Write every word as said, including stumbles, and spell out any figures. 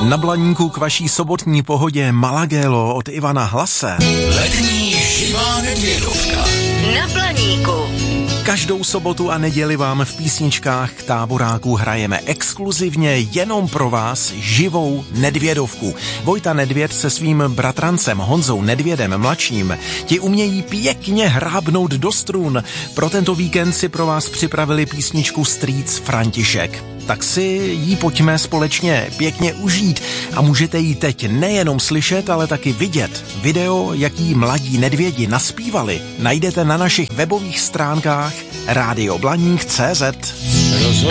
Na Blaníku k vaší sobotní pohodě Malagélo od Ivana Hlase. Letní živá nedvědovka. Na Blaníku. Každou sobotu a neděli vám v písničkách k táboráku hrajeme exkluzivně jenom pro vás živou nedvědovku. Vojta Nedvěd se svým bratrancem Honzou Nedvědem mladším ti umějí pěkně hrábnout do strun. Pro tento víkend si pro vás připravili písničku Strýc František. Tak si ji pojďme společně pěkně užít a můžete ji teď nejenom slyšet, ale taky vidět. Video, jaký mladí nedvědi naspívali, najdete na našich webových stránkách rádio blaník tečka cé zet.